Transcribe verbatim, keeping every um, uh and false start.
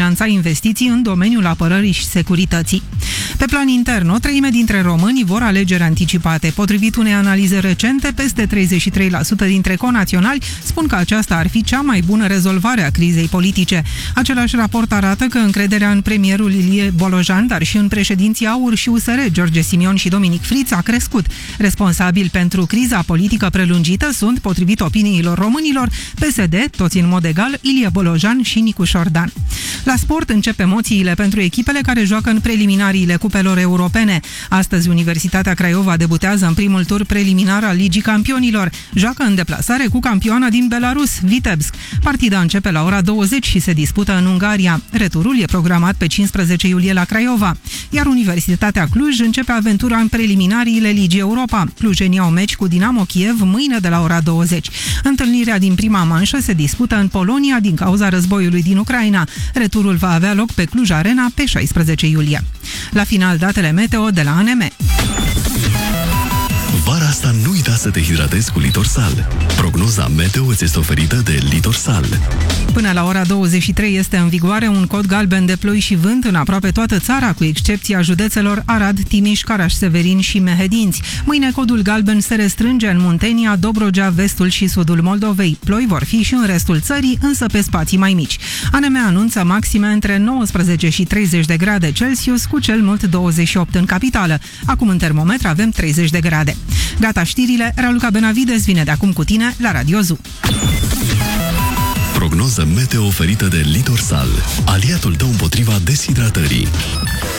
finanța investiții în domeniul apărării și securității. Pe plan intern, o treime dintre români vor alegeri anticipate. Potrivit unei analize recente, peste treizeci și trei la sută dintre conaționali spun că aceasta ar fi cea mai bună rezolvare a crizei politice. Același raport arată că încrederea în premierul Ilie Bolojan, dar și în președinții A U R și U S R, George Simion și Dominic Friț, a crescut. Responsabili pentru criza politică prelungită sunt, potrivit opiniilor românilor, P S D, toți în mod egal, Ilie Bolojan și Nicu Șordan. La sport încep emoțiile pentru echipele care joacă în preliminariile cupelor europene. Astăzi, Universitatea Craiova debutează în primul tur preliminar al Ligii Campionilor. Joacă în deplasare cu campioana din Belarus, Vitebsk. Partida începe la ora douăzeci și se dispută în Ungaria. Returul e programat pe cincisprezece iulie la Craiova. Iar Universitatea Cluj începe aventura în preliminariile Ligii Europa. Clujenii au meci cu Dinamo Kiev mâine de la ora douăzeci. Întâlnirea din prima manșă se dispută în Polonia din cauza războiului din Ucraina. Returul va avea loc pe Cluj Arena pe șaisprezece iulie. La final, datele meteo de la A N M. Vara asta nu uita să te hidratezi cu Litorsal. Prognoza meteo îți este oferită de Litorsal. Până la ora douăzeci și trei este în vigoare un cod galben de ploi și vânt în aproape toată țara, cu excepția județelor Arad, Timiș, Caraș-Severin și Mehedinți. Mâine codul galben se restrânge în Muntenia, Dobrogea, vestul și sudul Moldovei. Ploi vor fi și în restul țării, însă pe spații mai mici. A N M anunță maxime între nouăsprezece și treizeci de grade Celsius, cu cel mult douăzeci și opt în capitală. Acum în termometru avem treizeci de grade. Gata știrile, Raluca Benavides vine de acum cu tine la Radio Zoo. Prognoză meteo oferită de Litorsal, aliatul tău împotriva deshidratării.